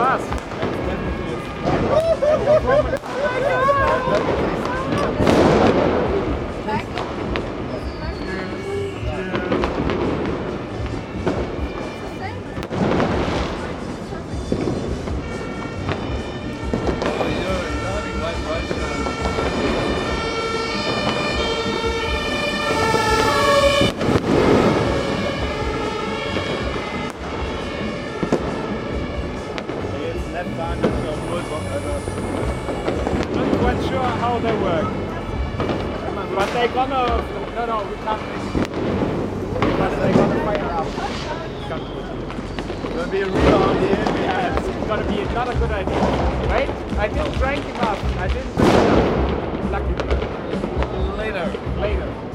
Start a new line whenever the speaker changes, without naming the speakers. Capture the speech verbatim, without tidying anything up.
us. Not quite sure how they work, but they're gonna. No, no, we can't. But they're gonna fire up. It's gonna be a rebound here. Yeah, it's gonna be not a good idea. Wait, I didn't crank him up. I didn't crank him up. Lucky. Later. Later.